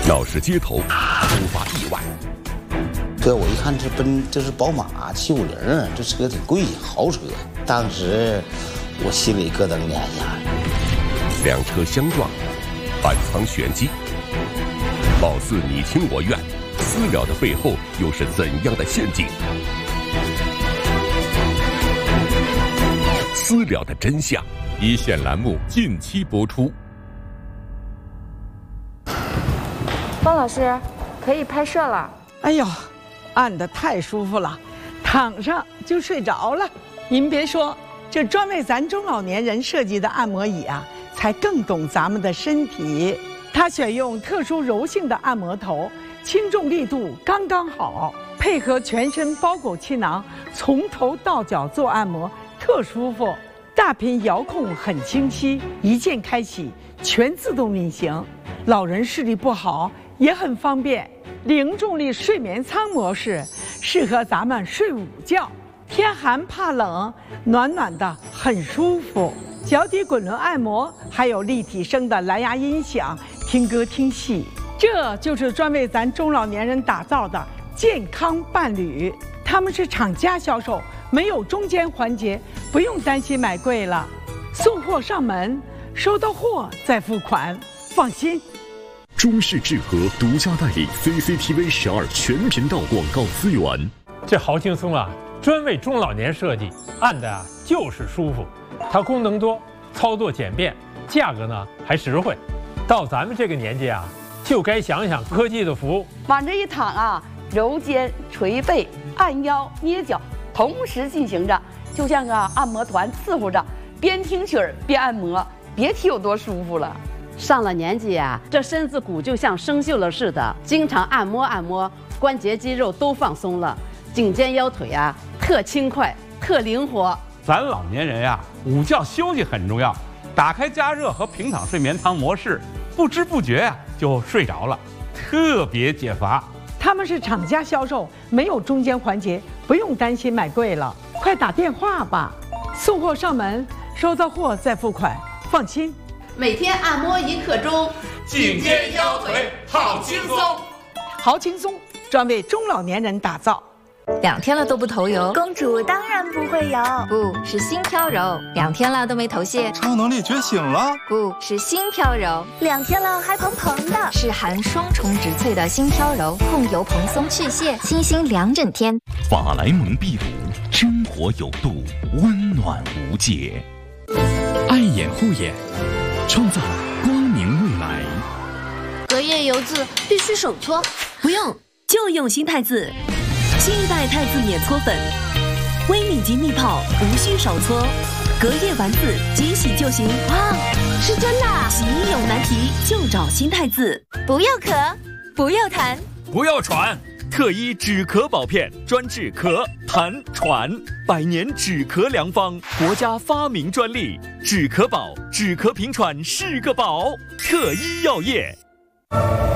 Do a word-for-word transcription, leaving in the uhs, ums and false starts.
闹市街头突发意外。 哥，我一看这奔这是宝马七五零，这车挺贵，豪车。当时我心里咯噔两下。 两车相撞，暗藏玄机。貌似你情我愿，私了的背后又是怎样的陷阱？私了的真相， 一线栏目近期播出。 方老师，可以拍摄了。 哎呦，按得太舒服了，躺上就睡着了。您别说，这专为咱中老年人设计的按摩椅啊，才更懂咱们的身体。它选用特殊柔性的按摩头，轻重力度刚刚好，配合全身包裹气囊，从头到脚做按摩，特舒服。大屏遥控很清晰，一键开启，全自动运行。老人视力不好也很方便。零重力睡眠舱模式适合咱们睡午觉，天寒怕冷，暖暖的很舒服。脚底滚轮按摩，还有立体声的蓝牙音响，听歌听戏。这就是专为咱中老年人打造的健康伴侣。他们是厂家销售，没有中间环节，不用担心买贵了。送货上门，收到货再付款，放心。 中视智和独家代理 C C T V 十二全频道广告资源。 这好轻松啊，专为中老年设计，按的啊就是舒服。它功能多，操作简便，价格呢还实惠。到咱们这个年纪啊，就该想想科技的福。 往这一躺啊，揉肩、捶背、按腰、捏脚，同时进行着，就像个按摩团伺候着，边听曲儿边按摩，别提有多舒服了。 上了年纪啊，这身子骨就像生锈了似的，经常按摩按摩，关节肌肉都放松了，颈肩腰腿啊特轻快，特灵活。 咱老年人呀、啊，午觉休息很重要，打开加热和平躺睡眠舱模式，不知不觉呀、啊、就睡着了，特别解乏。 他们是厂家销售，没有中间环节，不用担心买贵了。快打电话吧，送货上门，收到货再付款，放心。 每天按摩一刻钟， 颈肩腰腿好轻松， 好轻松，专为中老年人打造。 两天了都不头油， 公主当然不会有， 不是心飘柔。两天了都没头屑， 超能力觉醒了， 不是心飘柔。 两天了还蓬蓬的， 是含双重植萃的心飘柔，控油蓬松去屑，清新两整天。 法莱蒙碧乳，真活有度，温暖无界。 爱眼护眼，创造光明未来。 隔夜油渍必须手搓， 不用，就用新太子。新一代太子免搓粉，微米级密泡，无需手搓，隔夜丸子即洗就行。 哇，是真的！ 洗衣有难题就找新太子。 不要咳，不要痰， 不要喘。特一止咳宝片，专治咳、痰、喘，百年止咳良方，国家发明专利。止咳宝，止咳平喘是个宝。特一药业。